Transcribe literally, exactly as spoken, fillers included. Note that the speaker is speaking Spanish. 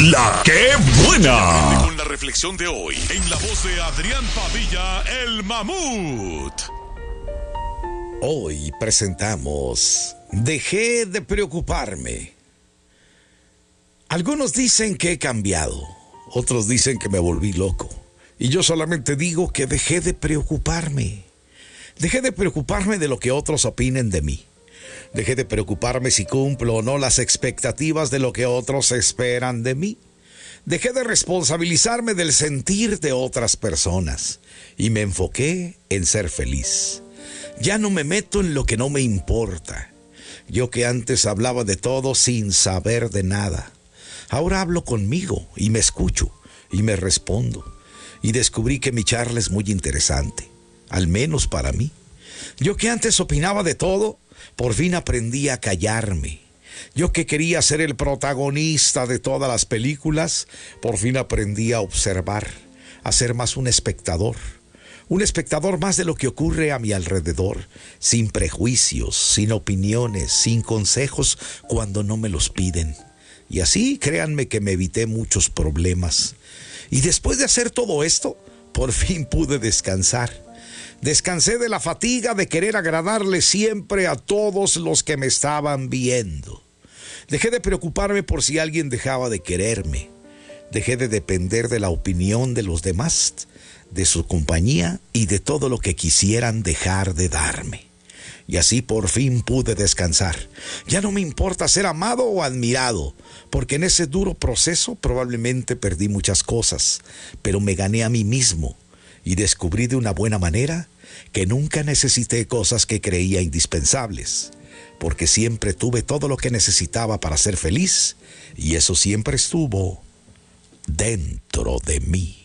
La que buena. Con la reflexión de hoy, en la voz de Adrián Padilla, el Mamut. Hoy presentamos Dejé de preocuparme. Algunos dicen que he cambiado, otros dicen que me volví loco. Y yo solamente digo que dejé de preocuparme. Dejé de preocuparme de lo que otros opinen de mí. Dejé de preocuparme si cumplo o no las expectativas de lo que otros esperan de mí. Dejé de responsabilizarme del sentir de otras personas y me enfoqué en ser feliz. Ya no me meto en lo que no me importa. Yo que antes hablaba de todo sin saber de nada. Ahora hablo conmigo y me escucho y me respondo. Y descubrí que mi charla es muy interesante, al menos para mí. Yo que antes opinaba de todo, por fin aprendí a callarme. Yo que quería ser el protagonista de todas las películas, por fin aprendí a observar, a ser más un espectador. Un espectador más de lo que ocurre a mi alrededor, sin prejuicios, sin opiniones, sin consejos cuando no me los piden. Y así, créanme que me evité muchos problemas. Y después de hacer todo esto, por fin pude descansar. Descansé de la fatiga de querer agradarle siempre a todos los que me estaban viendo. Dejé de preocuparme por si alguien dejaba de quererme. Dejé de depender de la opinión de los demás, de su compañía y de todo lo que quisieran dejar de darme. Y así por fin pude descansar. Ya no me importa ser amado o admirado, porque en ese duro proceso probablemente perdí muchas cosas, pero me gané a mí mismo y descubrí de una buena manera que nunca necesité cosas que creía indispensables, porque siempre tuve todo lo que necesitaba para ser feliz y eso siempre estuvo dentro de mí.